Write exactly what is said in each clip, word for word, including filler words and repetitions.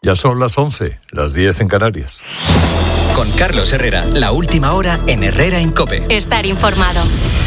Ya son las once, las diez en Canarias. Con Carlos Herrera, la última hora en Herrera en COPE. Estar informado.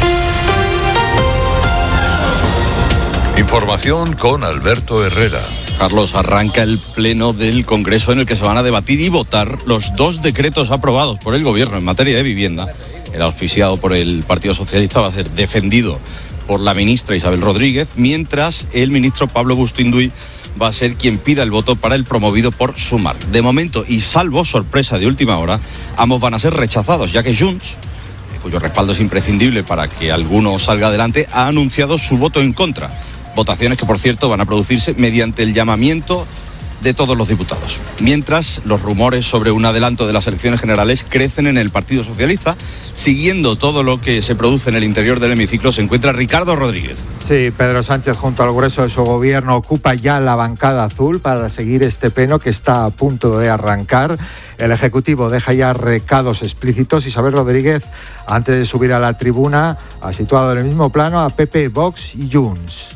Información con Alberto Herrera. Carlos, arranca el pleno del Congreso en el que se van a debatir y votar los dos decretos aprobados por el Gobierno en materia de vivienda. El auspiciado por el Partido Socialista va a ser defendido por la ministra Isabel Rodríguez, mientras el ministro Pablo Bustinduy va a ser quien pida el voto para el promovido por Sumar. De momento, y salvo sorpresa de última hora, ambos van a ser rechazados, ya que Junts, cuyo respaldo es imprescindible para que alguno salga adelante, ha anunciado su voto en contra. Votaciones que, por cierto, van a producirse mediante el llamamiento de todos los diputados. Mientras, los rumores sobre un adelanto de las elecciones generales crecen en el Partido Socialista. Siguiendo todo lo que se produce en el interior del hemiciclo se encuentra Ricardo Rodríguez. Sí, Pedro Sánchez, junto al grueso de su gobierno, ocupa ya la bancada azul para seguir este pleno que está a punto de arrancar. El Ejecutivo deja ya recados explícitos. Isabel Rodríguez, antes de subir a la tribuna, ha situado en el mismo plano a P P, Vox y Junts.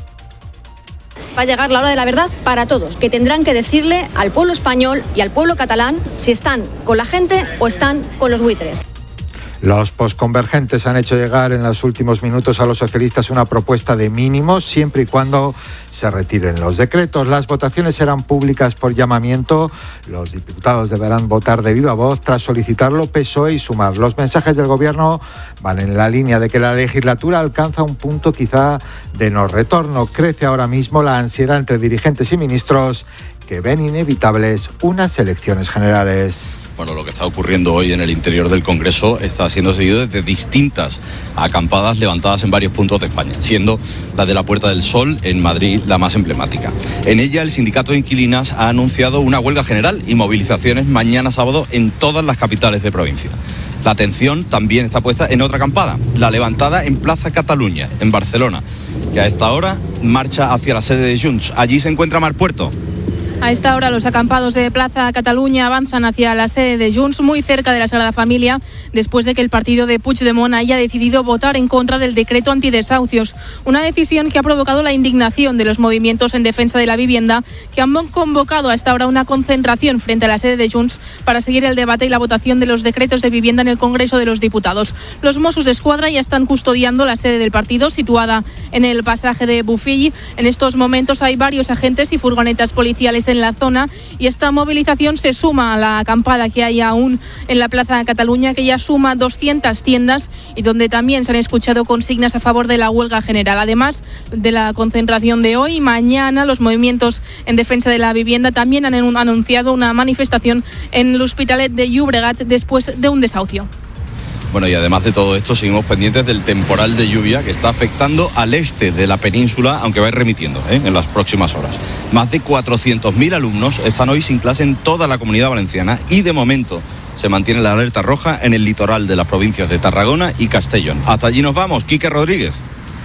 Va a llegar la hora de la verdad para todos, que tendrán que decirle al pueblo español y al pueblo catalán si están con la gente o están con los buitres. Los posconvergentes han hecho llegar en los últimos minutos a los socialistas una propuesta de mínimos, siempre y cuando se retiren los decretos. Las votaciones serán públicas por llamamiento. Los diputados deberán votar de viva voz tras solicitarlo P S O E y Sumar. Los mensajes del Gobierno van en la línea de que la legislatura alcanza un punto quizá de no retorno. Crece ahora mismo la ansiedad entre dirigentes y ministros que ven inevitables unas elecciones generales. Bueno, lo que está ocurriendo hoy en el interior del Congreso está siendo seguido desde distintas acampadas levantadas en varios puntos de España, siendo la de la Puerta del Sol en Madrid la más emblemática. En ella, el sindicato de inquilinas ha anunciado una huelga general y movilizaciones mañana sábado en todas las capitales de provincia. La atención también está puesta en otra acampada, la levantada en Plaza Cataluña, en Barcelona, que a esta hora marcha hacia la sede de Junts. Allí se encuentra Marpuerto. A esta hora los acampados de Plaza Cataluña avanzan hacia la sede de Junts, muy cerca de la Sagrada Familia, después de que el partido de Puigdemont haya decidido votar en contra del decreto antidesahucios. Una decisión que ha provocado la indignación de los movimientos en defensa de la vivienda, que han convocado a esta hora una concentración frente a la sede de Junts para seguir el debate y la votación de los decretos de vivienda en el Congreso de los Diputados. Los Mossos d'Esquadra ya están custodiando la sede del partido, situada en el pasaje de Bufilli. En estos momentos hay varios agentes y furgonetas policiales en la zona, y esta movilización se suma a la acampada que hay aún en la Plaza de Cataluña, que ya suma doscientas tiendas y donde también se han escuchado consignas a favor de la huelga general. Además de la concentración de hoy, mañana los movimientos en defensa de la vivienda también han anunciado una manifestación en el Hospitalet de Llobregat después de un desahucio. Bueno, y además de todo esto, seguimos pendientes del temporal de lluvia que está afectando al este de la península, aunque va a ir remitiendo ¿eh? en las próximas horas. Más de cuatrocientos mil alumnos están hoy sin clase en toda la Comunidad Valenciana y de momento se mantiene la alerta roja en el litoral de las provincias de Tarragona y Castellón. Hasta allí nos vamos, Quique Rodríguez.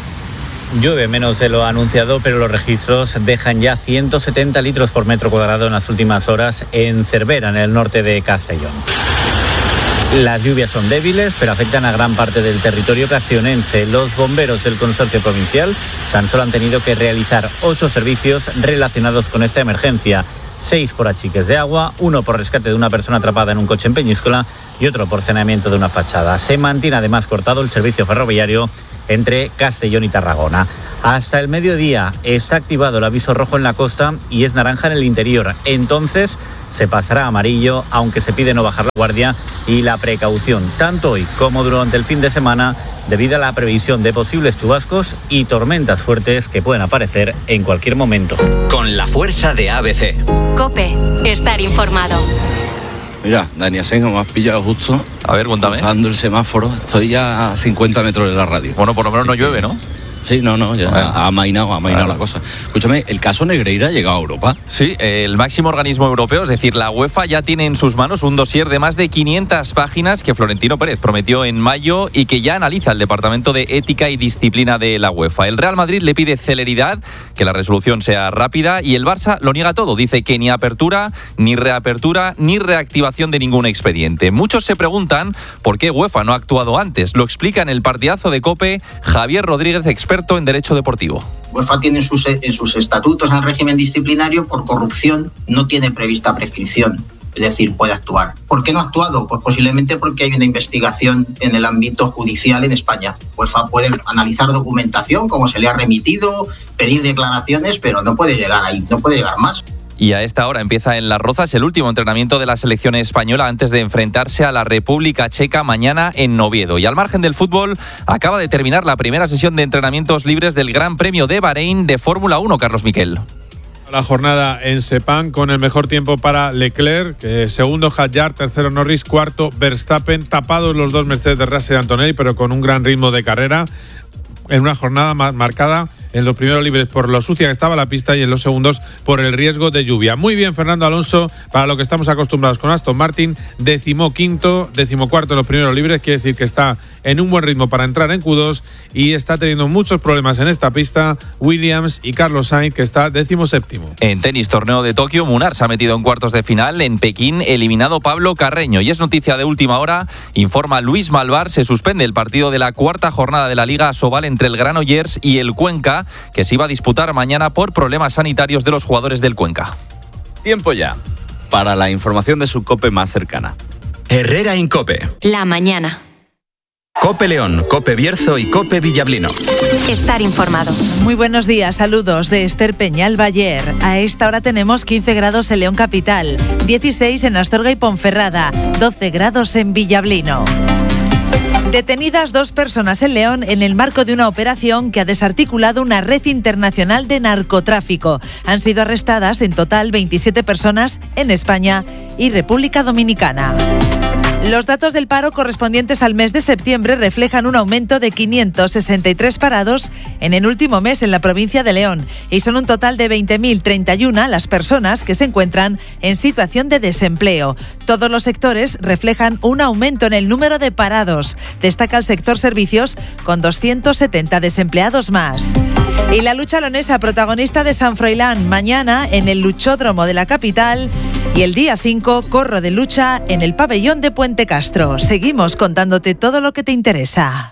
Llueve menos de lo anunciado, pero los registros dejan ya ciento setenta litros por metro cuadrado en las últimas horas en Cervera, en el norte de Castellón. Las lluvias son débiles, pero afectan a gran parte del territorio castellonense. Los bomberos del consorcio provincial tan solo han tenido que realizar ocho servicios relacionados con esta emergencia. Seis por achiques de agua, uno por rescate de una persona atrapada en un coche en Peñíscola y otro por saneamiento de una fachada. Se mantiene además cortado el servicio ferroviario entre Castellón y Tarragona. Hasta el mediodía está activado el aviso rojo en la costa y es naranja en el interior. Entonces se pasará a amarillo, aunque se pide no bajar la guardia y la precaución, tanto hoy como durante el fin de semana, debido a la previsión de posibles chubascos y tormentas fuertes que pueden aparecer en cualquier momento. Con la fuerza de A B C. COPE, estar informado. Mira, Dani Asenjo, me has pillado justo. A ver, cuéntame. Usando el semáforo, estoy ya a cincuenta metros de la radio. Bueno, por lo menos no llueve, ¿no? Sí, no, no, ya ha amainado, ha amainado claro. la cosa. Escúchame, ¿el caso Negreira ha llegado a Europa? Sí, el máximo organismo europeo, es decir, la UEFA, ya tiene en sus manos un dossier de más de quinientas páginas que Florentino Pérez prometió en mayo y que ya analiza el Departamento de Ética y Disciplina de la UEFA. El Real Madrid le pide celeridad, que la resolución sea rápida, y el Barça lo niega todo. Dice que ni apertura, ni reapertura, ni reactivación de ningún expediente. Muchos se preguntan por qué UEFA no ha actuado antes. Lo explica en el partidazo de COPE Javier Rodríguez, experto experto en derecho deportivo. UEFA tiene en sus, en sus estatutos al régimen disciplinario por corrupción, no tiene prevista prescripción. Es decir, puede actuar. ¿Por qué no ha actuado? Pues posiblemente porque hay una investigación en el ámbito judicial en España. UEFA puede analizar documentación, como se le ha remitido, pedir declaraciones, pero no puede llegar ahí, no puede llegar más. Y a esta hora empieza en Las Rozas el último entrenamiento de la selección española antes de enfrentarse a la República Checa mañana en Oviedo. Y al margen del fútbol, acaba de terminar la primera sesión de entrenamientos libres del Gran Premio de Bahrein de Fórmula uno, Carlos Miquel. La jornada en Sepang con el mejor tiempo para Leclerc, que segundo Hadjar, tercero Norris, cuarto Verstappen, tapados los dos Mercedes de Russell y Antonelli, pero con un gran ritmo de carrera, en una jornada más marcada en los primeros libres por lo sucia que estaba la pista y en los segundos por el riesgo de lluvia. Muy bien Fernando Alonso, para lo que estamos acostumbrados con Aston Martin, decimoquinto, decimocuarto en los primeros libres, quiere decir que está en un buen ritmo para entrar en Q dos y está teniendo muchos problemas en esta pista Williams y Carlos Sainz, que está decimoséptimo. En tenis, torneo de Tokio, Munar se ha metido en cuartos de final. En Pekín, eliminado Pablo Carreño. Y es noticia de última hora, informa Luis Malvar, se suspende el partido de la cuarta jornada de la Liga Asobal entre el Granollers y el Cuenca, que se iba a disputar mañana por problemas sanitarios de los jugadores del Cuenca. Tiempo ya para la información de su COPE más cercana. Herrera Incope. La mañana. COPE León, COPE Bierzo y COPE Villablino. Estar informado. Muy buenos días, saludos de Esther Peñal Bayer. A esta hora tenemos quince grados en León Capital, dieciséis en Astorga y Ponferrada, doce grados en Villablino. Detenidas dos personas en León en el marco de una operación que ha desarticulado una red internacional de narcotráfico. Han sido arrestadas en total veintisiete personas en España y República Dominicana. Los datos del paro correspondientes al mes de septiembre reflejan un aumento de quinientos sesenta y tres parados en el último mes en la provincia de León y son un total de veinte mil treinta y uno las personas que se encuentran en situación de desempleo. Todos los sectores reflejan un aumento en el número de parados. Destaca el sector servicios con doscientos setenta desempleados más. Y la lucha leonesa, protagonista de San Froilán, mañana en el luchódromo de la capital y el día cinco, corro de lucha en el pabellón de Puente Castro. Seguimos contándote todo lo que te interesa.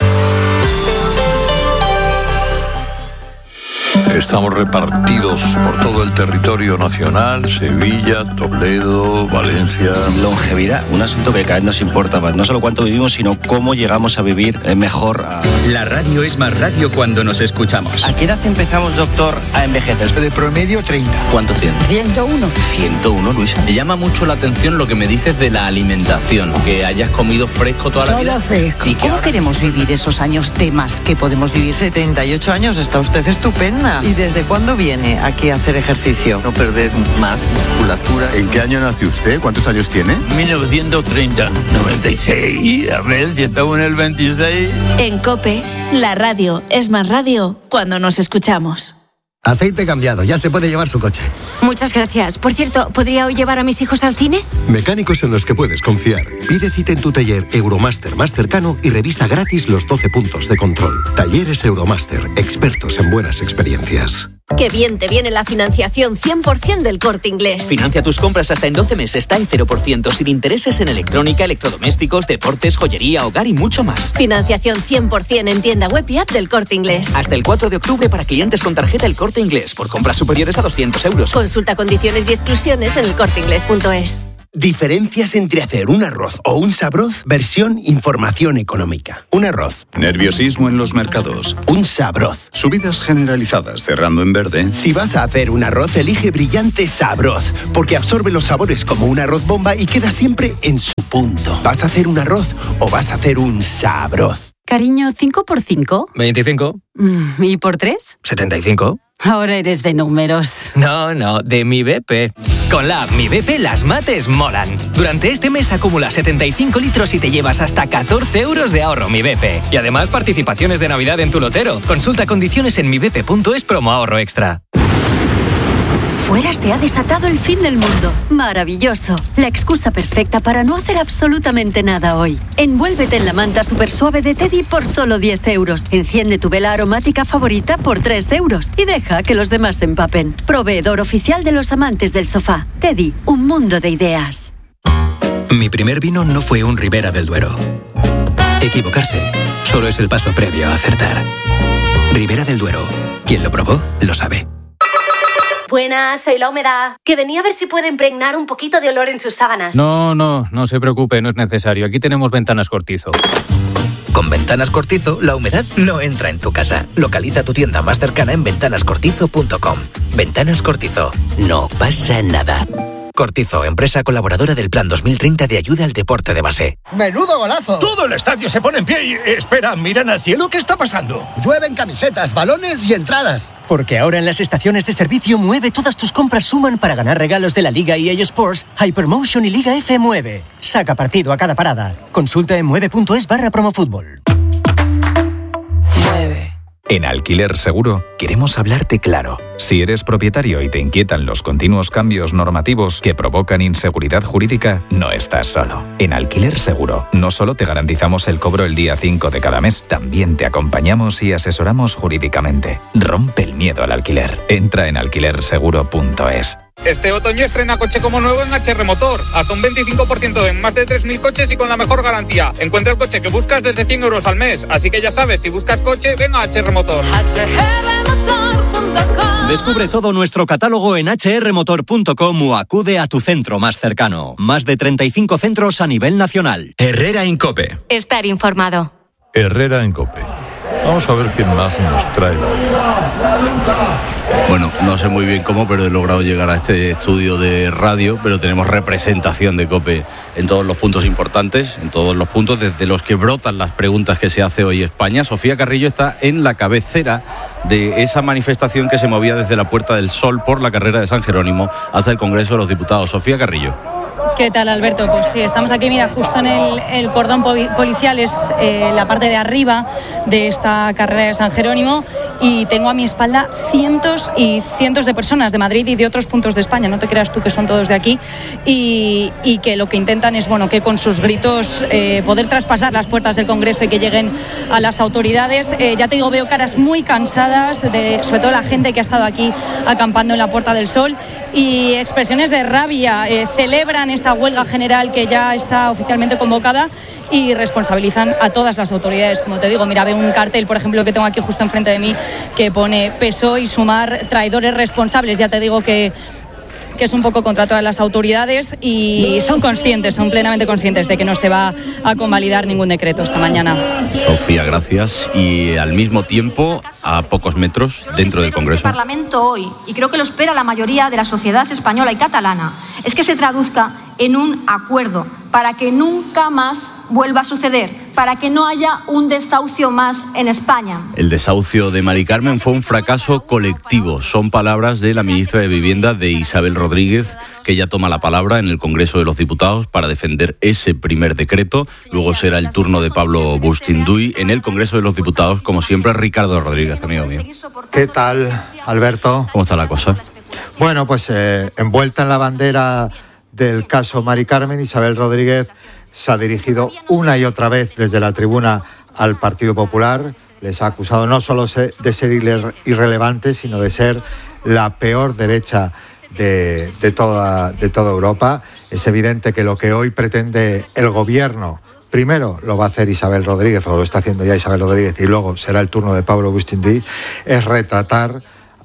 Estamos repartidos por todo el territorio nacional, Sevilla, Toledo, Valencia. Longevidad, un asunto que cada vez nos importa más. No solo cuánto vivimos, sino cómo llegamos a vivir mejor. A... La radio es más radio cuando nos escuchamos. ¿A qué edad empezamos, doctor, a envejecer? De promedio, treinta. ¿Cuánto tiene? ciento uno. ciento uno, Luisa. Me llama mucho la atención lo que me dices de la alimentación, que hayas comido fresco toda la Todo vida. fresco. ¿Y que ¿Cómo ahora... queremos vivir esos años de más que podemos vivir? setenta y ocho años, está usted estupenda. ¿Y desde cuándo viene aquí a hacer ejercicio? No perder más musculatura. ¿En qué año nació usted? ¿Cuántos años tiene? mil novecientos treinta. noventa y seis. A ver si estamos en el veintiséis. En COPE, la radio es más radio cuando nos escuchamos. Aceite cambiado, ya se puede llevar su coche. Muchas gracias. Por cierto, ¿podría hoy llevar a mis hijos al cine? Mecánicos en los que puedes confiar. Pide cita en tu taller Euromaster más cercano y revisa gratis los doce puntos de control. Talleres Euromaster, expertos en buenas experiencias. Qué bien te viene la financiación cien por ciento del Corte Inglés. Financia tus compras hasta en doce meses, está en cero por ciento, sin intereses en electrónica, electrodomésticos, deportes, joyería, hogar y mucho más. Financiación cien por ciento en tienda web y app del Corte Inglés. Hasta el cuatro de octubre para clientes con tarjeta El Corte Inglés, por compras superiores a doscientos euros. Consulta condiciones y exclusiones en el corte inglés punto es. Diferencias entre hacer un arroz o un sabroz, versión información económica. Un arroz. Nerviosismo en los mercados. Un sabroz. Subidas generalizadas cerrando en verde. Si vas a hacer un arroz, elige Brillante Sabroz, porque absorbe los sabores como un arroz bomba y queda siempre en su punto. ¿Vas a hacer un arroz o vas a hacer un sabroz? Cariño, ¿cinco por cinco? veinticinco. ¿Y por tres? setenta y cinco. Ahora eres de números. No, no, de mi B P. Con la app Mi B P las mates molan. Durante este mes acumula setenta y cinco litros y te llevas hasta catorce euros de ahorro Mi B P. Y además participaciones de Navidad en tu lotero. Consulta condiciones en mi b p punto es promo ahorro extra. Fuera se ha desatado el fin del mundo. Maravilloso. La excusa perfecta para no hacer absolutamente nada hoy. Envuélvete en la manta super suave de Teddy por solo diez euros. Enciende tu vela aromática favorita por tres euros. Y deja que los demás se empapen. Proveedor oficial de los amantes del sofá. Teddy, un mundo de ideas. Mi primer vino no fue un Ribera del Duero. Equivocarse solo es el paso previo a acertar. Ribera del Duero. Quien lo probó, lo sabe. Buenas, soy La Humedad. Que venía a ver si puedo impregnar un poquito de olor en sus sábanas. No, no, no se preocupe, no es necesario. Aquí tenemos Ventanas Cortizo. Con Ventanas Cortizo, la humedad no entra en tu casa. Localiza tu tienda más cercana en ventanas cortizo punto com. Ventanas Cortizo. No pasa nada. Cortizo, empresa colaboradora del Plan dos mil treinta de ayuda al deporte de base. ¡Menudo golazo! Todo el estadio se pone en pie y... Espera, miran al cielo, ¿qué está pasando? Llueven camisetas, balones y entradas. Porque ahora en las estaciones de servicio Mueve todas tus compras suman para ganar regalos de la Liga E A Sports, Hypermotion y Liga F Mueve. Saca partido a cada parada. Consulta en mueve punto es barra promofútbol. En Alquiler Seguro queremos hablarte claro. Si eres propietario y te inquietan los continuos cambios normativos que provocan inseguridad jurídica, no estás solo. En Alquiler Seguro no solo te garantizamos el cobro el día cinco de cada mes, también te acompañamos y asesoramos jurídicamente. Rompe el miedo al alquiler. Entra en alquiler seguro punto es. Este otoño estrena coche como nuevo en H R Motor. Hasta un veinticinco por ciento en más de tres mil coches y con la mejor garantía. Encuentra el coche que buscas desde cien euros al mes. Así que ya sabes, si buscas coche, ven a H R Motor. Descubre todo nuestro catálogo en hache erre motor punto com o acude a tu centro más cercano. Más de treinta y cinco centros a nivel nacional. Herrera Incope. Estar informado. Herrera en COPE. Vamos a ver quién más nos trae la mañana. Bueno, no sé muy bien cómo, pero he logrado llegar a este estudio de radio, pero tenemos representación de COPE en todos los puntos importantes, en todos los puntos desde los que brotan las preguntas que se hace hoy España. Sofía Carrillo está en la cabecera de esa manifestación que se movía desde la Puerta del Sol por la carrera de San Jerónimo hasta el Congreso de los Diputados. Sofía Carrillo. ¿Qué tal, Alberto? Pues sí, estamos aquí, mira, justo en el, el cordón policial, es eh, la parte de arriba de esta carrera de San Jerónimo, y tengo a mi espalda cientos y cientos de personas de Madrid y de otros puntos de España, no te creas tú que son todos de aquí, y, y que lo que intentan es, bueno, que con sus gritos eh, poder traspasar las puertas del Congreso y que lleguen a las autoridades. Eh, ya te digo, veo caras muy cansadas, de, sobre todo la gente que ha estado aquí acampando en la Puerta del Sol, y expresiones de rabia. Eh, celebran esta huelga general que ya está oficialmente convocada y responsabilizan a todas las autoridades. Como te digo, mira, veo un cartel, por ejemplo, que tengo aquí justo enfrente de mí, que pone P S O E y Sumar traidores responsables. Ya te digo que que es un poco contra todas las autoridades, y son conscientes, son plenamente conscientes de que no se va a convalidar ningún decreto esta mañana. Sofía, gracias. Y al mismo tiempo, a pocos metros, dentro del Congreso. El Parlamento hoy, y creo que lo espera la mayoría de la sociedad española y catalana, es que se traduzca en un acuerdo para que nunca más vuelva a suceder, para que no haya un desahucio más en España. El desahucio de Mari Carmen fue un fracaso colectivo. Son palabras de la ministra de Vivienda, de Isabel Rodríguez, que ya toma la palabra en el Congreso de los Diputados para defender ese primer decreto. Luego será el turno de Pablo Bustinduy en el Congreso de los Diputados, como siempre, Ricardo Rodríguez, amigo mío. ¿Qué tal, Alberto? ¿Cómo está la cosa? Bueno, pues eh, envuelta en la bandera del caso Mari Carmen, Isabel Rodríguez se ha dirigido una y otra vez desde la tribuna al Partido Popular. Les ha acusado no solo de ser irrelevantes, sino de ser la peor derecha de, de, toda, de toda Europa. Es evidente que lo que hoy pretende el gobierno, primero lo va a hacer Isabel Rodríguez, o lo está haciendo ya Isabel Rodríguez, y luego será el turno de Pablo Bustinduy, es retratar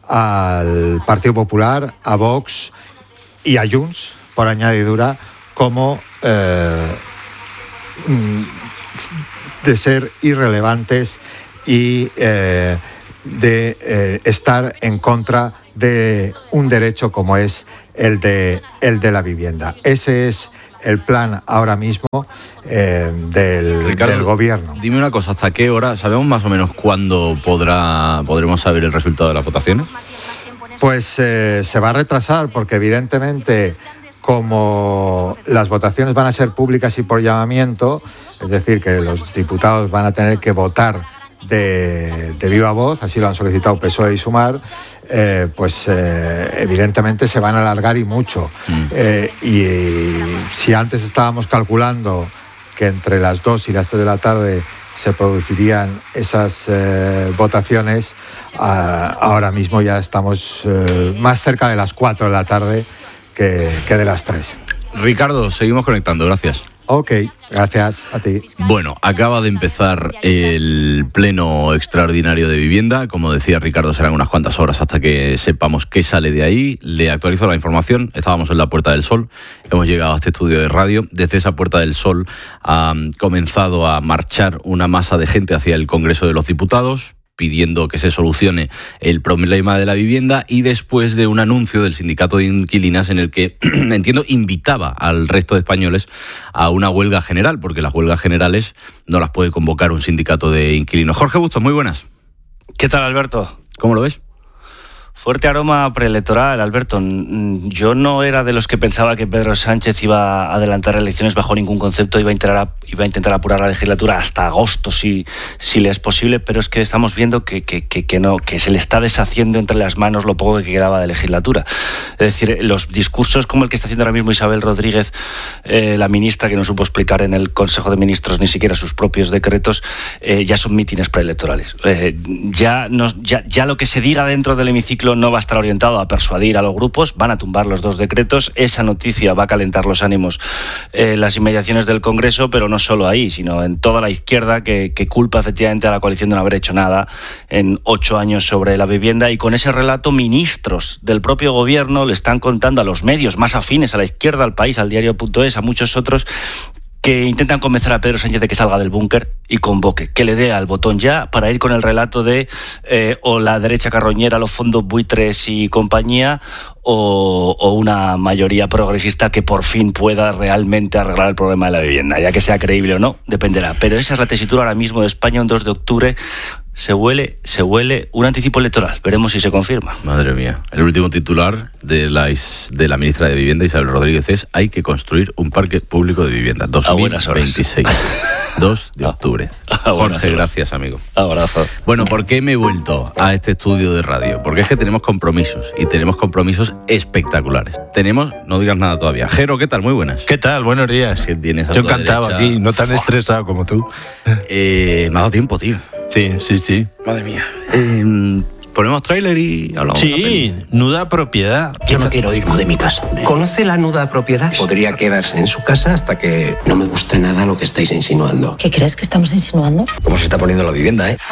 al Partido Popular, a Vox y a Junts, por añadidura, como eh, de ser irrelevantes y eh, de eh, estar en contra de un derecho como es el de, el de la vivienda. Ese es el plan ahora mismo eh, del, Ricardo, del gobierno. Dime una cosa, ¿hasta qué hora? ¿Sabemos más o menos cuándo podrá podremos saber el resultado de las votaciones? Pues eh, se va a retrasar, porque evidentemente, como las votaciones van a ser públicas y por llamamiento, es decir, que los diputados van a tener que votar de, de viva voz, así lo han solicitado P S O E y Sumar, eh, pues eh, evidentemente se van a alargar y mucho. Mm. Eh, y, y si antes estábamos calculando que entre las dos y las tres de la tarde se producirían esas eh, votaciones, a, ahora mismo ya estamos eh, más cerca de las cuatro de la tarde que, que de las tres. Ricardo, seguimos conectando, gracias. Ok, gracias a ti. Bueno, acaba de empezar el pleno extraordinario de vivienda. Como decía Ricardo, serán unas cuantas horas hasta que sepamos qué sale de ahí. Le actualizo la información. Estábamos en la Puerta del Sol. Hemos llegado a este estudio de radio. Desde esa Puerta del Sol ha comenzado a marchar una masa de gente hacia el Congreso de los Diputados, pidiendo que se solucione el problema de la vivienda, y después de un anuncio del sindicato de inquilinas en el que, entiendo, invitaba al resto de españoles a una huelga general, porque las huelgas generales no las puede convocar un sindicato de inquilinos. Jorge Bustos, muy buenas. ¿Qué tal, Alberto? ¿Cómo lo ves? Fuerte aroma preelectoral, Alberto. Yo no era de los que pensaba que Pedro Sánchez iba a adelantar elecciones bajo ningún concepto, iba a intentar, iba a intentar apurar la legislatura hasta agosto, si, si le es posible, pero es que estamos viendo que, que, que, que, no, que se le está deshaciendo entre las manos lo poco que quedaba de legislatura. Es decir, los discursos como el que está haciendo ahora mismo Isabel Rodríguez, eh, la ministra, que no supo explicar en el Consejo de Ministros ni siquiera sus propios decretos, eh, ya son mítines preelectorales. Eh, ya, nos, ya, ya lo que se diga dentro del hemiciclo no va a estar orientado a persuadir a los grupos, van a tumbar los dos decretos. Esa noticia va a calentar los ánimos en eh, las inmediaciones del Congreso, pero no solo ahí, sino en toda la izquierda que, que culpa efectivamente a la coalición de no haber hecho nada en ocho años sobre la vivienda. Y con ese relato, ministros del propio gobierno le están contando a los medios más afines a la izquierda, al País, al diario punto es, a muchos otros, que intentan convencer a Pedro Sánchez de que salga del búnker y convoque, que le dé al botón ya para ir con el relato de eh, o la derecha carroñera, los fondos buitres y compañía, o, o una mayoría progresista que por fin pueda realmente arreglar el problema de la vivienda. Ya que sea creíble o no, dependerá. Pero esa es la tesitura ahora mismo de España, un dos de octubre. Se huele, se huele un anticipo electoral. Veremos si se confirma. Madre mía. El último titular de la, de la ministra de Vivienda, Isabel Rodríguez, es: hay que construir un parque público de vivienda. dos mil veintiséis. dos de octubre. Jorge, gracias, amigo. Abrazo. Bueno, ¿por qué me he vuelto a este estudio de radio? Porque es que tenemos compromisos, y tenemos compromisos espectaculares. Tenemos, no digas nada todavía. Jero, ¿qué tal? Muy buenas. ¿Qué tal? Buenos días. ¿Qué tienes a Yo tu encantado derecha? aquí, no tan Fua. estresado como tú. Eh, me ha dado tiempo, tío. Sí, sí, sí. Madre mía. Eh, ¿Ponemos tráiler y hablamos? Sí, nuda propiedad. Yo no quiero irme de mi casa. ¿Conoce la nuda propiedad? Podría quedarse en su casa hasta que no me guste nada lo que estáis insinuando. ¿Qué crees que estamos insinuando? ¿Cómo se está poniendo la vivienda, eh?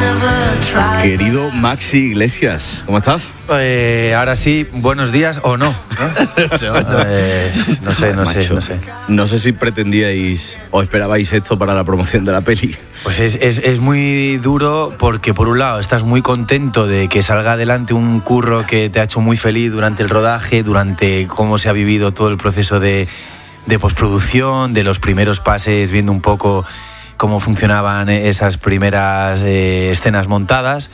Querido Maxi Iglesias, ¿cómo estás? Eh, ahora sí, buenos días o no, ¿no? eh, no sé, no sé, no sé. No sé si pretendíais o esperabais esto para la promoción de la peli. Pues es, es, es muy duro porque, por un lado, estás muy contento de que salga adelante un curro que te ha hecho muy feliz durante el rodaje, durante cómo se ha vivido todo el proceso de, de postproducción, de los primeros pases, viendo un poco cómo funcionaban esas primeras eh, escenas montadas.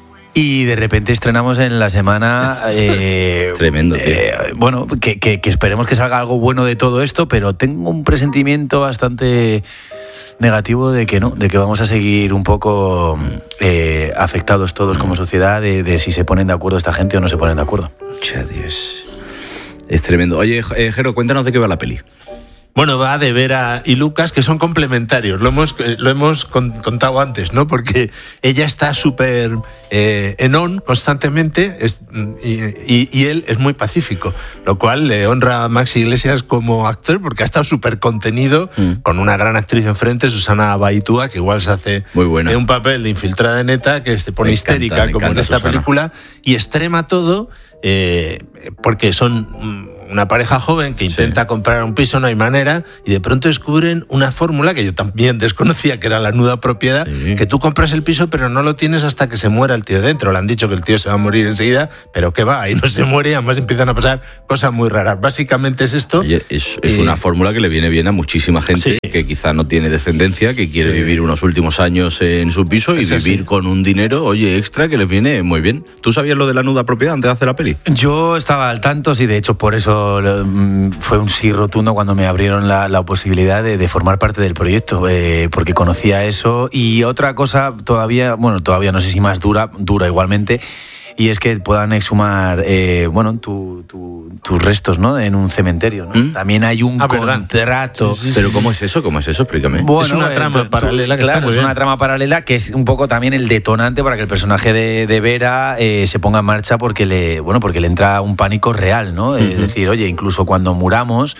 Y de repente estrenamos en la semana... Eh, Tremendo, tío. Eh, bueno, que, que, que esperemos que salga algo bueno de todo esto, pero tengo un presentimiento bastante negativo de que no, de que vamos a seguir un poco eh, afectados todos como sociedad de, de si se ponen de acuerdo esta gente o no se ponen de acuerdo. Che, Dios. Es tremendo. Oye, eh, Jero, cuéntanos de qué va la peli. Bueno, va de Vera y Lucas, que son complementarios. Lo hemos, lo hemos contado antes, ¿no? Porque ella está súper eh, en on constantemente es, y, y, y él es muy pacífico, lo cual le honra a Maxi Iglesias como actor porque ha estado súper contenido, mm. con una gran actriz enfrente, Susana Baitúa, que igual se hace muy buena. un papel de infiltrada neta, que se pone me histérica encanta, como encanta, en esta Susana. película, y extrema todo eh, porque son... una pareja joven que intenta sí. comprar un piso, no hay manera, y de pronto descubren una fórmula que yo también desconocía, que era la nuda propiedad, sí. que tú compras el piso pero no lo tienes hasta que se muera el tío dentro. Le han dicho que el tío se va a morir enseguida, pero que va, ahí no se muere y además empiezan a pasar cosas muy raras. Básicamente es esto. Oye, es, es y... una fórmula que le viene bien a muchísima gente sí. que quizá no tiene descendencia, que quiere sí. vivir unos últimos años en su piso y es vivir así. Con un dinero, oye, extra, que les viene muy bien. ¿Tú sabías lo de la nuda propiedad antes de hacer la peli? Yo estaba al tanto, sí, de hecho por eso... Lo, fue un sí rotundo cuando me abrieron la, la posibilidad de, de formar parte del proyecto, eh, porque conocía eso. Y otra cosa todavía, bueno, todavía no sé si más dura, dura igualmente, y es que puedan exhumar, eh, bueno, tu, tu, tus restos, ¿no? En un cementerio, ¿no? ¿Mm? También hay un ah, contrato. Sí, sí, sí. Pero ¿cómo es eso? ¿Cómo es eso? Explícame. Bueno, es una trama tú, paralela que claro, está muy es bien. una trama paralela que es un poco también el detonante para que el personaje de, de Vera eh, se ponga en marcha porque le, bueno, porque le entra un pánico real, ¿no? Uh-huh. Es decir, oye, incluso cuando muramos,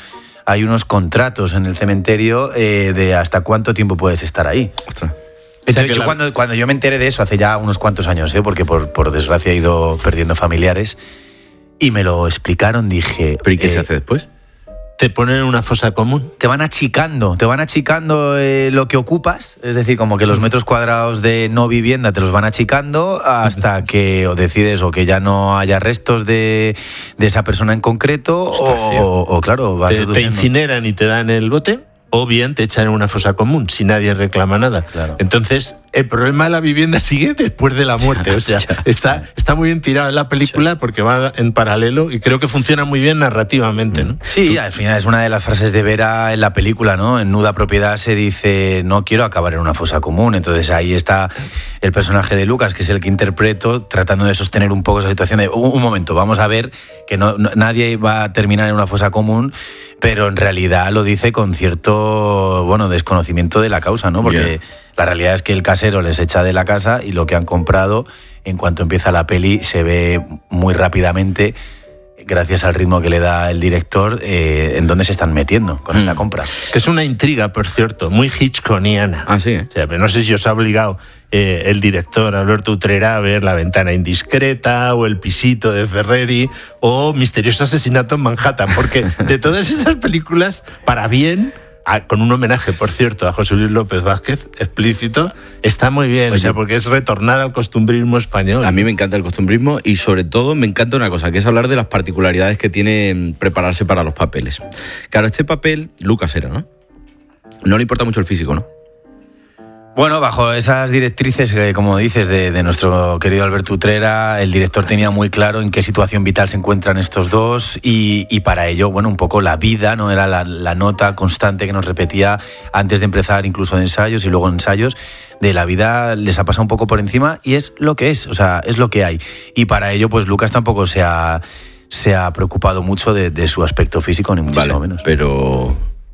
hay unos contratos en el cementerio eh, de hasta cuánto tiempo puedes estar ahí. Ostras. De hecho, o sea, la... cuando, cuando yo me enteré de eso hace ya unos cuantos años, ¿eh? porque por, por desgracia he ido perdiendo familiares, y me lo explicaron, dije... ¿Pero y qué eh, se hace después? Te ponen en una fosa común. Te van achicando, te van achicando eh, lo que ocupas, es decir, como que los metros cuadrados de no vivienda te los van achicando hasta que o decides o que ya no haya restos de, de esa persona en concreto. Ostras, o, o, o claro, vas te, te incineran y te dan el bote, o bien te echan en una fosa común si nadie reclama nada. Claro. Entonces, el problema de la vivienda sigue después de la muerte. O sea, está, está muy bien tirado en la película porque va en paralelo y creo que funciona muy bien narrativamente, ¿no? Sí, al final es una de las frases de Vera en la película, ¿no? En Nuda Propiedad se dice, no quiero acabar en una fosa común. Entonces ahí está el personaje de Lucas, que es el que interpreto, tratando de sostener un poco esa situación de, un, un momento, vamos a ver que no, no, nadie va a terminar en una fosa común, pero en realidad lo dice con cierto, bueno, desconocimiento de la causa, ¿no? Porque yeah. la realidad es que el casero les echa de la casa y lo que han comprado, en cuanto empieza la peli, se ve muy rápidamente, gracias al ritmo que le da el director, eh, en dónde se están metiendo con mm. esta compra. Que es una intriga, por cierto, muy hitchconiana. Ah, sí. O sea, no sé si os ha obligado eh, el director Alberto Utrera a ver La ventana indiscreta o El pisito de Ferreri o Misterioso asesinato en Manhattan, porque de todas esas películas, para bien... con un homenaje, por cierto, a José Luis López Vázquez, explícito, está muy bien, Oye, o sea, porque es retornar al costumbrismo español. A mí me encanta el costumbrismo y sobre todo me encanta una cosa, que es hablar de las particularidades que tiene prepararse para los papeles. Claro, este papel, Lucas era, ¿no? No le importa mucho el físico, ¿no? Bueno, bajo esas directrices, eh, como dices, de, de nuestro querido Alberto Utrera, el director tenía muy claro en qué situación vital se encuentran estos dos y, y para ello, bueno, un poco la vida, ¿no? Era la, la nota constante que nos repetía antes de empezar incluso de ensayos y luego ensayos, de la vida les ha pasado un poco por encima y es lo que es, o sea, es lo que hay. Y para ello, pues Lucas tampoco se ha, se ha preocupado mucho de, de su aspecto físico, ni muchísimo vale, menos. Pero...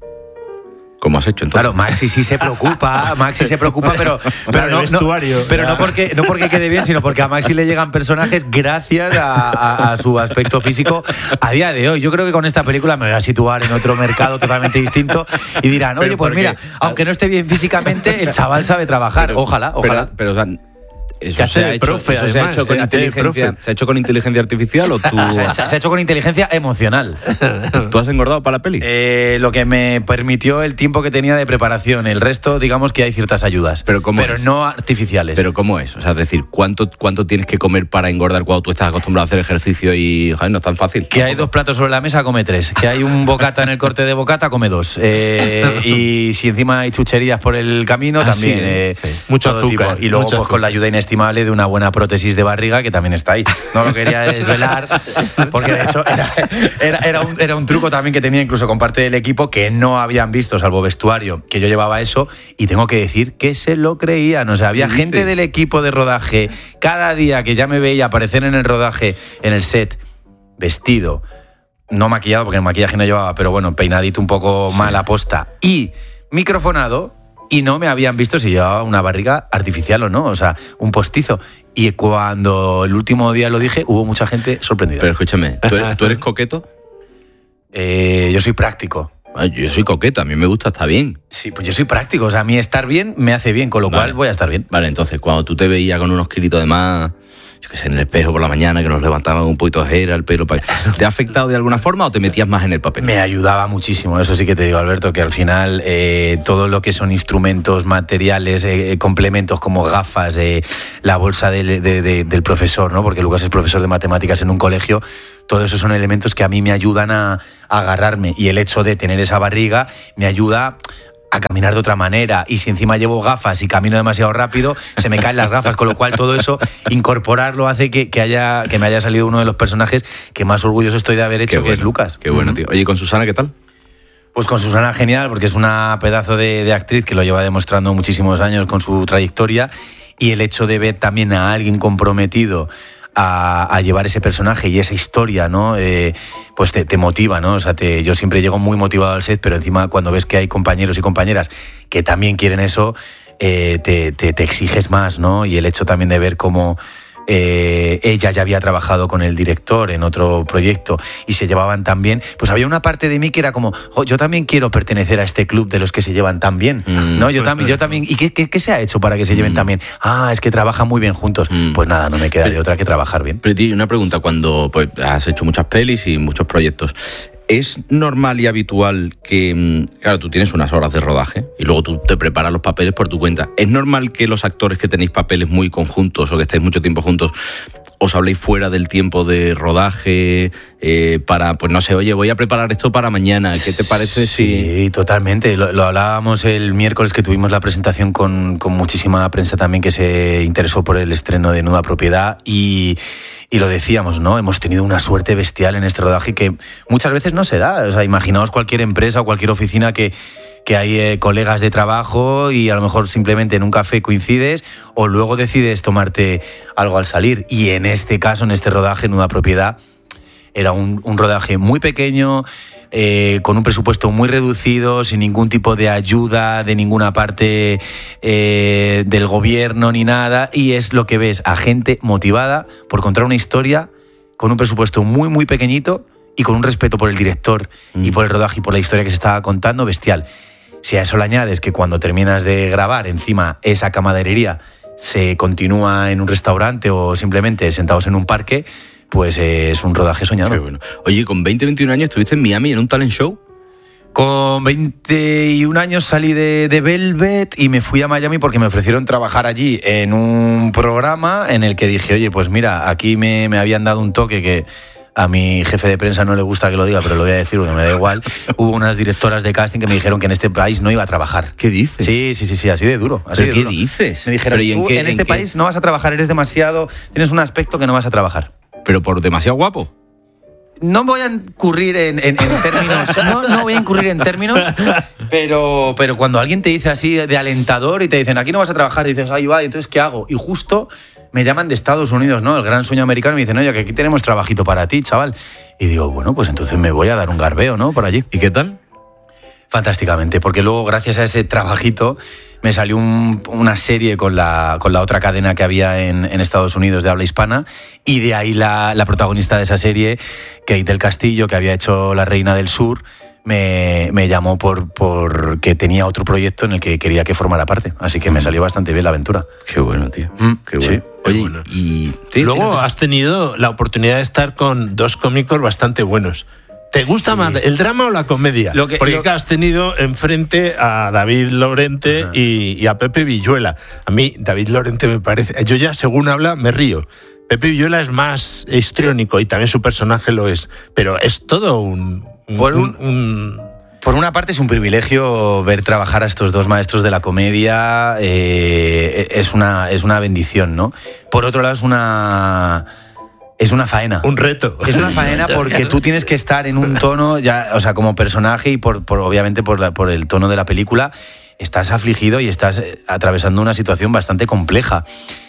¿Cómo has hecho entonces? Claro, Maxi sí se preocupa, Maxi se preocupa, pero, pero, no, no, pero no, porque, no porque quede bien, sino porque a Maxi le llegan personajes gracias a, a, a su aspecto físico a día de hoy. Yo creo que con esta película me voy a situar en otro mercado totalmente distinto y dirán, oye, pues mira, aunque no esté bien físicamente, el chaval sabe trabajar. Pero, ojalá, ojalá. Pero, pero o sea, Eso, se ha, hecho, profe, eso además, se, ha hecho con inteligencia, ¿Se ha hecho con inteligencia artificial o tú...? se, se, se ha hecho con inteligencia emocional. ¿Tú has engordado para la peli? Eh, lo que me permitió el tiempo que tenía de preparación. El resto, digamos que hay ciertas ayudas. ¿Pero cómo Pero es? no artificiales. ¿Pero cómo es? O sea, es decir, ¿cuánto, ¿cuánto tienes que comer para engordar cuando tú estás acostumbrado a hacer ejercicio y, joder, no es tan fácil? Que hay dos platos sobre la mesa, come tres. Que hay un bocata en el corte de bocata, come dos. Eh, y si encima hay chucherías por el camino, ah, también. Sí, eh, sí. Mucho azúcar. Tipo. Y luego, mucho pues, con la ayuda inestimable de una buena prótesis de barriga que también está ahí. No lo quería desvelar porque de hecho era, era, era, un, era un truco también que tenía incluso con parte del equipo que no habían visto, salvo vestuario, que yo llevaba eso y tengo que decir que se lo creían. O sea, había gente del equipo de rodaje cada día que ya me veía aparecer en el rodaje, en el set, vestido, no maquillado porque el maquillaje no llevaba, pero bueno, peinadito un poco sí. mal aposta y microfonado. Y no me habían visto si llevaba una barriga artificial o no, o sea, un postizo. Y cuando el último día lo dije, hubo mucha gente sorprendida. Pero escúchame, ¿tú eres, ¿tú eres coqueto? Eh, yo soy práctico. Ay, yo soy coqueta, a mí me gusta estar bien. Sí, pues yo soy práctico, o sea, a mí estar bien me hace bien, con lo vale. cual voy a estar bien. Vale, entonces, cuando tú te veías con unos kilitos de más, yo qué sé, en el espejo por la mañana, que nos levantaban un poquito de jera, el pelo... ¿Te ha afectado de alguna forma o te metías más en el papel? Me ayudaba muchísimo, eso sí que te digo, Alberto, que al final eh, todo lo que son instrumentos, materiales, eh, complementos como gafas, eh, la bolsa de, de, de, del profesor, ¿no? Porque Lucas es profesor de matemáticas en un colegio, todo eso son elementos que a mí me ayudan a, a agarrarme y el hecho de tener esa barriga me ayuda a caminar de otra manera y si encima llevo gafas y camino demasiado rápido se me caen las gafas, con lo cual todo eso incorporarlo hace que, que, haya, que me haya salido uno de los personajes que más orgulloso estoy de haber hecho, bueno, que es Lucas. Qué bueno, tío. Oye, ¿y con Susana qué tal? Pues con Susana genial, porque es una pedazo de, de actriz que lo lleva demostrando muchísimos años con su trayectoria y el hecho de ver también a alguien comprometido A, a llevar ese personaje y esa historia, ¿no? Eh, pues te, te motiva, ¿no? O sea, te, yo siempre llego muy motivado al set, pero encima cuando ves que hay compañeros y compañeras que también quieren eso, eh, te, te, te exiges más, ¿no? Y el hecho también de ver cómo eh, ella ya había trabajado con el director en otro proyecto y se llevaban tan bien, pues había una parte de mí que era como, oh, yo también quiero pertenecer a este club de los que se llevan tan bien, mm, ¿no? Yo pues, también, yo también. ¿Y qué, qué, qué se ha hecho para que se lleven mm. tan bien? Ah, es que trabajan muy bien juntos. Mm. Pues nada, no me queda de otra que trabajar bien. Pero una pregunta, cuando pues, has hecho muchas pelis y muchos proyectos, ¿es normal y habitual que, claro, tú tienes unas horas de rodaje y luego tú te preparas los papeles por tu cuenta? ¿Es normal que los actores que tenéis papeles muy conjuntos o que estáis mucho tiempo juntos os habléis fuera del tiempo de rodaje eh, para, pues no sé, oye, voy a preparar esto para mañana? ¿Qué te parece? Sí, si... totalmente. Lo, lo hablábamos el miércoles que tuvimos la presentación con, con muchísima prensa también que se interesó por el estreno de Nuda Propiedad y... Y lo decíamos, ¿no? Hemos tenido una suerte bestial en este rodaje que muchas veces no se da. O sea, imaginaos cualquier empresa o cualquier oficina que, que hay eh, colegas de trabajo y a lo mejor simplemente en un café coincides o luego decides tomarte algo al salir. Y en este caso, en este rodaje, Nuda Propiedad, era un, un rodaje muy pequeño, eh, con un presupuesto muy reducido, sin ningún tipo de ayuda de ninguna parte eh, del gobierno ni nada, y es lo que ves, a gente motivada por contar una historia con un presupuesto muy muy pequeñito y con un respeto por el director mm. y por el rodaje y por la historia que se estaba contando, bestial. Si a eso le añades que cuando terminas de grabar, encima esa camaradería se continúa en un restaurante o simplemente sentados en un parque, pues eh, es un rodaje soñado. Qué bueno. Oye, con veinte, veintiún años estuviste en Miami en un talent show. Con veintiún años salí de, de Velvet y me fui a Miami porque me ofrecieron trabajar allí en un programa en el que dije, oye, pues mira, aquí me, me habían dado un toque que a mi jefe de prensa no le gusta que lo diga, pero lo voy a decir porque me da igual. Hubo unas directoras de casting que me dijeron que en este país no iba a trabajar. ¿Qué dices? Sí, sí, sí, sí, así de duro. Así ¿Pero de qué duro. dices? Me dijeron, ¿Pero y en, tú qué, en este en país qué? no vas a trabajar, eres demasiado, tienes un aspecto que no vas a trabajar. ¿Pero por demasiado guapo? No voy a incurrir en, en, en términos, no, no voy a incurrir en términos, pero, pero cuando alguien te dice así de alentador y te dicen, aquí no vas a trabajar, y dices, ahí va, entonces ¿qué hago? Y justo me llaman de Estados Unidos, ¿no? El gran sueño americano, y me dicen, oye, que aquí tenemos trabajito para ti, chaval. Y digo, bueno, pues entonces me voy a dar un garbeo, ¿no? Por allí. ¿Y qué tal? Fantásticamente, porque luego gracias a ese trabajito me salió un, una serie con la, con la otra cadena que había en, en Estados Unidos de habla hispana, y de ahí la, la protagonista de esa serie, Kate del Castillo, que había hecho La Reina del Sur, me, me llamó por, por que tenía otro proyecto en el que quería que formara parte, así que mm. me salió bastante bien la aventura. Qué bueno, tío. Mm, Qué bueno. Sí. Oye, bueno. y... ¿sí? Luego has tenido la oportunidad de estar con dos cómicos bastante buenos. ¿Te gusta sí. más el drama o la comedia? Lo que, Porque lo... has tenido enfrente a David Lorente y, y a Pepe Villuela. A mí, David Lorente me parece... Yo ya, según habla, me río. Pepe Villuela es más histriónico y también su personaje lo es. Pero es todo un... un, Por, un, un, un... por una parte es un privilegio ver trabajar a estos dos maestros de la comedia. Eh, es, una, es una bendición, ¿no? Por otro lado es una... Es una faena. Un reto. Es una faena porque tú tienes que estar en un tono, ya, o sea, como personaje y por, por obviamente por, la, por el tono de la película, estás afligido y estás atravesando una situación bastante compleja.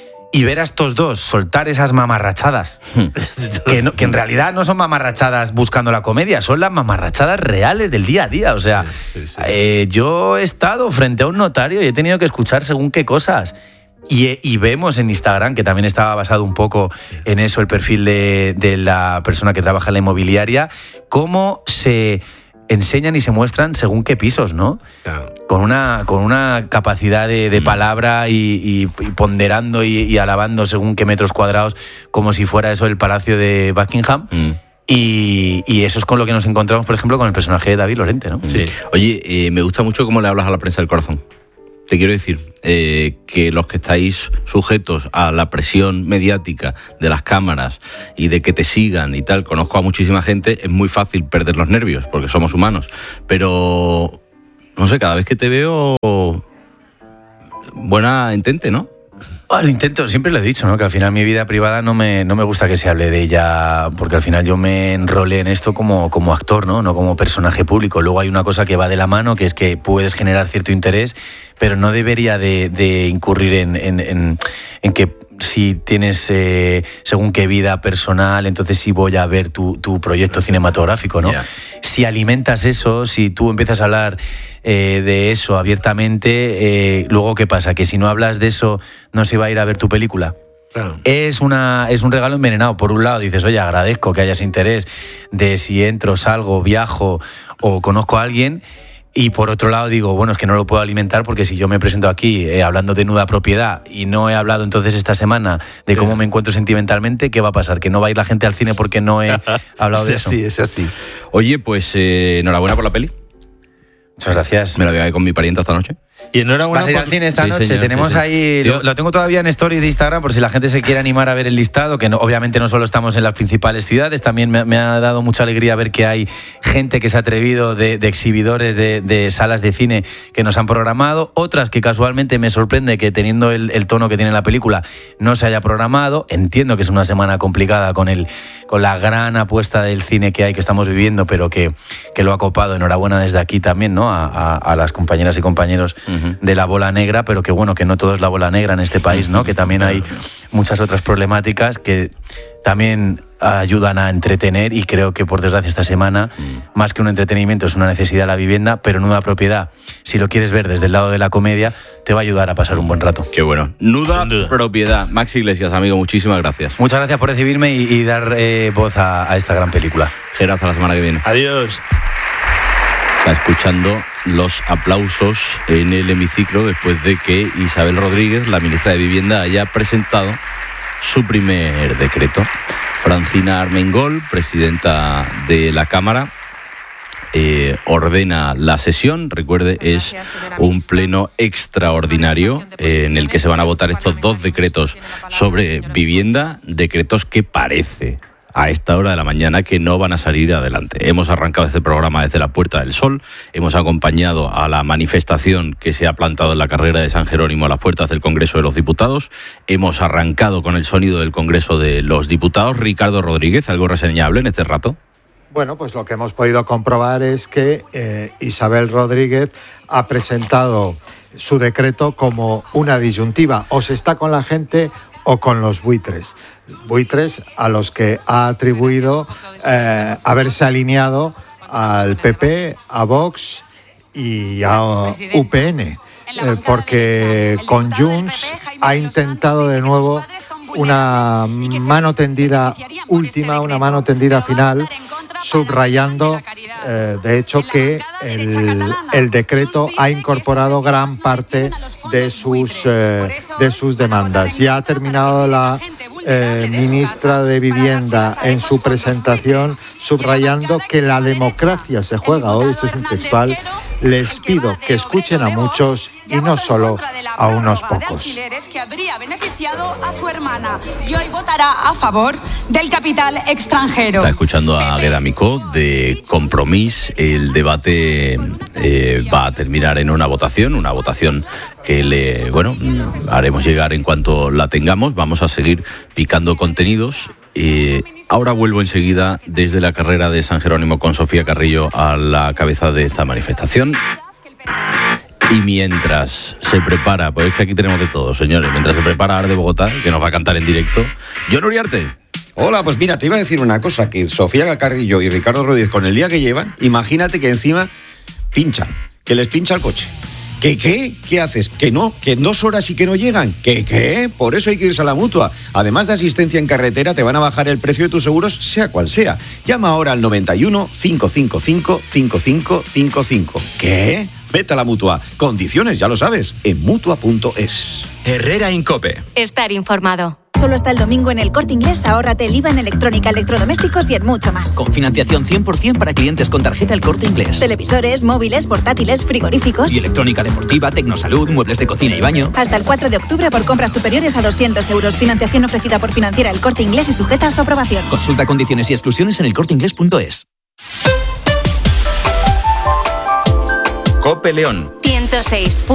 Y ver a estos dos soltar esas mamarrachadas, que, no, que en realidad no son mamarrachadas buscando la comedia, son las mamarrachadas reales del día a día. O sea, sí, sí, sí. Eh, yo he estado frente a un notario y he tenido que escuchar según qué cosas. Y, y vemos en Instagram, que también estaba basado un poco en eso, el perfil de, de la persona que trabaja en la inmobiliaria, cómo se enseñan y se muestran según qué pisos, ¿no? Claro. Con una, con una capacidad de, de palabra y, y, y ponderando y, y alabando según qué metros cuadrados, como si fuera eso el palacio de Buckingham. Mm. Y, y eso es con lo que nos encontramos, por ejemplo, con el personaje de David Lorente, ¿no? Sí. Oye, eh, me gusta mucho cómo le hablas a la prensa del corazón. Te quiero decir eh, que los que estáis sujetos a la presión mediática de las cámaras y de que te sigan y tal, conozco a muchísima gente, es muy fácil perder los nervios porque somos humanos, pero no sé, cada vez que te veo buena intente, ¿no? Oh, lo intento, siempre lo he dicho, ¿no? Que al final mi vida privada no me, no me gusta que se hable de ella, porque al final yo me enrolé en esto como, como actor, ¿no? No como personaje público. Luego hay una cosa que va de la mano, que es que puedes generar cierto interés, pero no debería de, de incurrir en, en, en, en que si tienes eh, según qué vida personal, entonces sí voy a ver tu, tu proyecto cinematográfico, ¿no? Yeah. Si alimentas eso, si tú empiezas a hablar eh, de eso abiertamente, eh, luego ¿qué pasa? Que si no hablas de eso, no se va a ir a ver tu película. Claro. Es, una, es un regalo envenenado. Por un lado dices, oye, agradezco que hayas interés de si entro, salgo, viajo o conozco a alguien. Y por otro lado digo, bueno, es que no lo puedo alimentar porque si yo me presento aquí eh, hablando de nuda propiedad y no he hablado entonces esta semana de cómo me encuentro sentimentalmente, ¿qué va a pasar? ¿Que no va a ir la gente al cine porque no he hablado de eso? Sí, es así. Oye, pues eh, enhorabuena por la peli. Muchas gracias. Me la voy a ver con mi parienta esta noche. Y enhorabuena. ¿Vas a ir al cine esta Sí, noche? señor, Tenemos sí, sí. ahí, Tío. lo, lo tengo todavía en stories de Instagram por si la gente se quiere animar a ver el listado, que no, obviamente no solo estamos en las principales ciudades, también me, me ha dado mucha alegría ver que hay gente que se ha atrevido de, de exhibidores de, de salas de cine que nos han programado, otras que casualmente me sorprende que teniendo el, el tono que tiene la película no se haya programado. Entiendo que es una semana complicada con, el, con la gran apuesta del cine que hay, que estamos viviendo, pero que, que lo ha copado. Enhorabuena desde aquí también, ¿no? A, a, a las compañeras y compañeros uh-huh. de la bola negra, pero que bueno, que no todo es la bola negra en este país, ¿no? Que también hay muchas otras problemáticas que también ayudan a entretener, y creo que por desgracia esta semana, mm. más que un entretenimiento, es una necesidad la vivienda, pero nuda propiedad, si lo quieres ver desde el lado de la comedia, te va a ayudar a pasar un buen rato. Qué bueno. Nuda propiedad. Max Iglesias, amigo, muchísimas gracias. Muchas gracias por recibirme y, y dar eh, voz a, a esta gran película. Gerard, hasta la semana que viene. Adiós. Está escuchando los aplausos en el hemiciclo después de que Isabel Rodríguez, la ministra de Vivienda, haya presentado su primer decreto. Francina Armengol, presidenta de la Cámara, eh, ordena la sesión. Recuerde, es un pleno extraordinario eh, en el que se van a votar estos dos decretos sobre vivienda, decretos que parece a esta hora de la mañana que no van a salir adelante. Hemos arrancado este programa desde la Puerta del Sol, hemos acompañado a la manifestación que se ha plantado en la carrera de San Jerónimo a las puertas del Congreso de los Diputados, hemos arrancado con el sonido del Congreso de los Diputados. Ricardo Rodríguez, ¿algo reseñable en este rato? Bueno, pues lo que hemos podido comprobar es que eh, Isabel Rodríguez ha presentado su decreto como una disyuntiva: o se está con la gente o con los buitres. Buitres a los que ha atribuido eh, haberse alineado al P P, a Vox y a U P N, eh, porque con Junts ha intentado de nuevo una mano tendida última, una mano tendida final, subrayando, eh, de hecho, que el, el decreto ha incorporado gran parte de sus, eh, de sus demandas. Ya ha terminado la eh, ministra de Vivienda en su presentación subrayando que la democracia se juega hoy, esto es un textual: les pido que escuchen a muchos y no solo a unos pocos. Que habría beneficiado a su hermana y hoy votará a favor del capital extranjero. Está escuchando a Agueda Micó de Compromís. El debate eh, va a terminar en una votación, una votación que le, bueno, haremos llegar en cuanto la tengamos. Vamos a seguir picando contenidos. Eh, ahora vuelvo enseguida desde la carrera de San Jerónimo con Sofía Carrillo a la cabeza de esta manifestación. Y mientras se prepara, pues es que aquí tenemos de todo, señores, mientras se prepara Ar de Bogotá, que nos va a cantar en directo, Jon Uriarte. Hola, pues mira, te iba a decir una cosa, que Sofía Carrillo y Ricardo Rodríguez, con el día que llevan, imagínate que encima pinchan, que les pincha el coche. ¿Qué qué? ¿Qué haces? ¿Que no? ¿Que en dos horas y que no llegan? ¿Qué qué? Por eso hay que irse a la Mutua. Además de asistencia en carretera, te van a bajar el precio de tus seguros, sea cual sea. Llama ahora al noventa y uno, cinco cinco cinco, cinco cinco cinco cinco. ¿Qué? Vete a la Mutua. Condiciones, ya lo sabes, en mutua punto es. Herrera Incope. Estar informado. Solo hasta el domingo en El Corte Inglés, ahórrate el I V A en electrónica, electrodomésticos y en mucho más. Con financiación cien por ciento para clientes con tarjeta El Corte Inglés. Televisores, móviles, portátiles, frigoríficos. Y electrónica deportiva, tecnosalud, muebles de cocina y baño. Hasta el cuatro de octubre por compras superiores a doscientos euros. Financiación ofrecida por Financiera El Corte Inglés y sujeta a su aprobación. Consulta condiciones y exclusiones en el corte inglés punto es. Cope León. ciento seis.